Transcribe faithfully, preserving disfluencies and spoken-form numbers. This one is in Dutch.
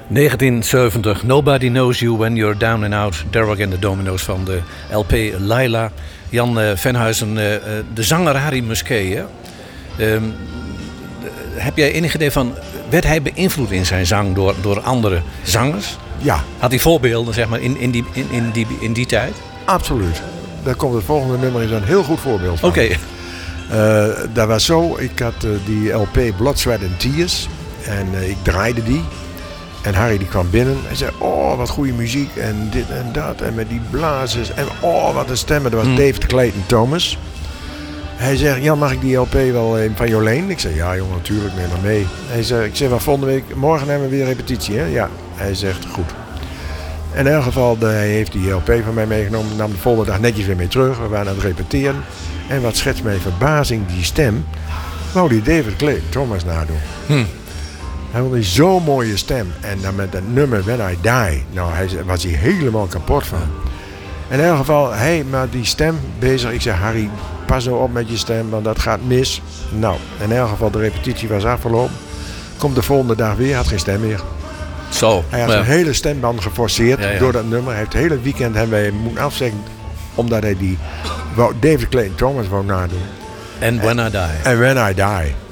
negentien zeventig, Nobody Knows You When You're Down and Out. Derek and the Dominoes van de L P Laila. Jan uh, Venhuizen, uh, uh, de zanger Harry Musquet. Hè? Um, heb jij enig idee van, werd hij beïnvloed in zijn zang door, door andere zangers? Ja. Had hij voorbeelden zeg maar, in, in, die, in, in, die, in die tijd? Absoluut. Daar komt het volgende nummer, is een heel goed voorbeeld van. Oké. Okay. Uh, dat was zo, ik had uh, die L P Blood, Sweat and Tears. En uh, ik draaide die. En Harry die kwam binnen en zei, oh wat goede muziek en dit en dat. En met die blazers en oh wat een stemmen. Dat was mm. David Clayton Thomas. Hij zegt, Jan, mag ik die L P wel even van Jolene? Ik zei, ja jongen, natuurlijk, neem maar mee. Hij zei, ik zeg, van volgende week, morgen hebben we weer repetitie, hè? Ja. Hij zegt, goed. In elk geval, de, hij heeft die L P van mij meegenomen. Nam de volgende dag netjes weer mee terug. We waren aan het repeteren. En wat schetst mij verbazing, die stem. Wou die David Clayton Thomas nadoen. Hm. Hij had zo'n mooie stem. En dan met dat nummer When I Die. Nou, hij was hij helemaal kapot van. In elk geval, hij met die stem bezig. Ik zeg, Harry, pas nou op met je stem, want dat gaat mis. Nou, in elk geval, de repetitie was afgelopen. Komt de volgende dag weer, had geen stem meer. Zo. Hij had ja. zijn hele stemband geforceerd ja, ja. door dat nummer. Hij heeft het hele weekend hebben wij moeten afzeggen. Omdat hij die David Clayton Thomas wou nadoen. En When I Die. En When I Die.